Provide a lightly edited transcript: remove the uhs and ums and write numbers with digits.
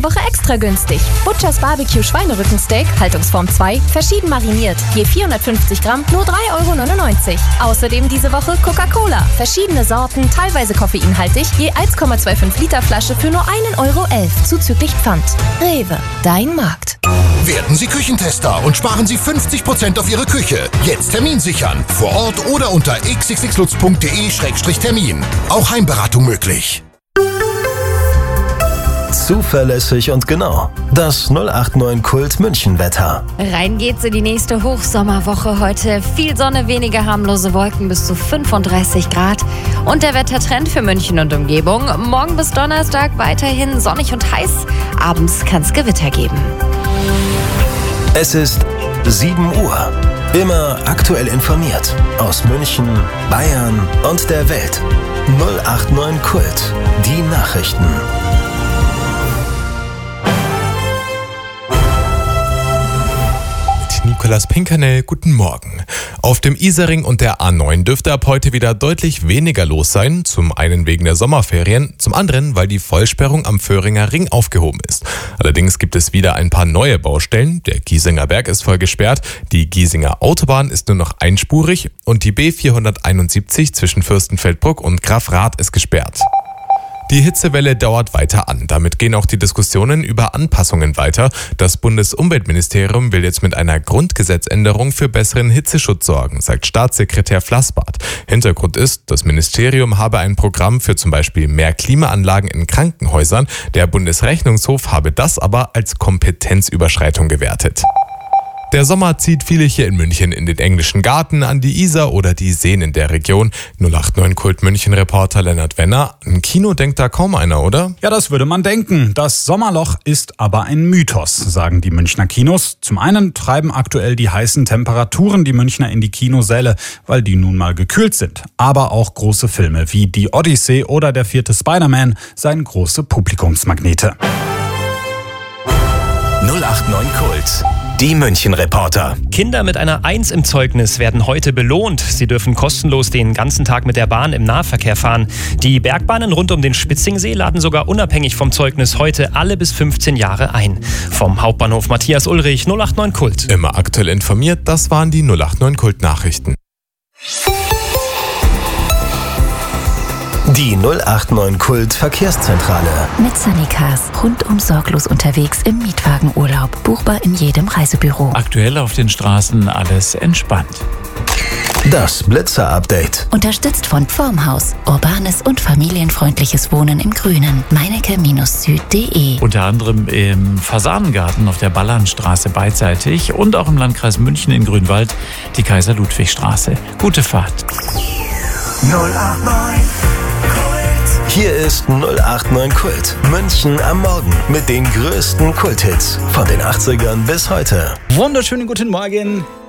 diese Woche extra günstig. Butchers Barbecue Schweinerückensteak, Haltungsform 2, verschieden mariniert. Je 450 Gramm, nur 3,99 €. Außerdem diese Woche Coca-Cola. Verschiedene Sorten, teilweise koffeinhaltig, je 1,25 Liter Flasche für nur 1,11 € zuzüglich Pfand. Rewe, dein Markt. Werden Sie Küchentester und sparen Sie 50% auf Ihre Küche. Jetzt Termin sichern. Vor Ort oder unter xxxlutz.de/termin. Auch Heimberatung möglich. Zuverlässig und genau. Das 089 Kult München Wetter. Rein geht's in die nächste Hochsommerwoche heute. Viel Sonne, wenige harmlose Wolken bis zu 35 Grad. Und der Wettertrend für München und Umgebung. Morgen bis Donnerstag weiterhin sonnig und heiß. Abends kann's Gewitter geben. Es ist 7 Uhr. Immer aktuell informiert. Aus München, Bayern und der Welt. 089 Kult. Die Nachrichten. Nikolaus Pinkernell, guten Morgen. Auf dem Isarring und der A9 dürfte ab heute wieder deutlich weniger los sein. Zum einen wegen der Sommerferien, zum anderen, weil die Vollsperrung am Vöhringer Ring aufgehoben ist. Allerdings gibt es wieder ein paar neue Baustellen. Der Giesinger Berg ist voll gesperrt, die Giesinger Autobahn ist nur noch einspurig und die B471 zwischen Fürstenfeldbruck und Grafrath ist gesperrt. Die Hitzewelle dauert weiter an. Damit gehen auch die Diskussionen über Anpassungen weiter. Das Bundesumweltministerium will jetzt mit einer Grundgesetzänderung für besseren Hitzeschutz sorgen, sagt Staatssekretär Flassbart. Hintergrund ist, das Ministerium habe ein Programm für zum Beispiel mehr Klimaanlagen in Krankenhäusern. Der Bundesrechnungshof habe das aber als Kompetenzüberschreitung gewertet. Der Sommer zieht viele hier in München in den englischen Garten, an die Isar oder die Seen in der Region. 089 Kult München-Reporter Lennart Wenner. Ein Kino denkt da kaum einer, oder? Ja, das würde man denken. Das Sommerloch ist aber ein Mythos, sagen die Münchner Kinos. Zum einen treiben aktuell die heißen Temperaturen die Münchner in die Kinosäle, weil die nun mal gekühlt sind. Aber auch große Filme wie Die Odyssee oder der 4. Spider-Man seien große Publikumsmagnete. 089 Kult. Die München-Reporter. Kinder mit einer 1 im Zeugnis werden heute belohnt. Sie dürfen kostenlos den ganzen Tag mit der Bahn im Nahverkehr fahren. Die Bergbahnen rund um den Spitzingsee laden sogar unabhängig vom Zeugnis heute alle bis 15 Jahre ein. Vom Hauptbahnhof Matthias Ulrich, 089 Kult. Immer aktuell informiert, das waren die 089 Kult-Nachrichten. Die 089 Kult Verkehrszentrale. Mit Sunnycars. Rundum sorglos unterwegs im Mietwagenurlaub. Buchbar in jedem Reisebüro. Aktuell auf den Straßen alles entspannt. Das Blitzer-Update. Unterstützt von Pformhaus. Urbanes und familienfreundliches Wohnen im Grünen. Meinecke-süd.de. Unter anderem im Fasanengarten auf der Ballernstraße beidseitig und auch im Landkreis München in Grünwald die Kaiser-Ludwig-Straße. Gute Fahrt. 089 Hier ist 089 Kult. München am Morgen mit den größten Kulthits von den 80ern bis heute. Wunderschönen guten Morgen.